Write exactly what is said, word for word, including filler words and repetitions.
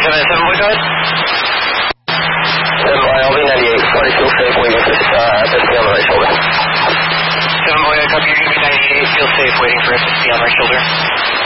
seven seven, boy, go ahead. seven boy, L V ninety-eight, flight still safe, waiting for uh, F S B on the right shoulder. seven boy, I copy your L V ninety-eight, feel safe, waiting for F S B on right shoulder.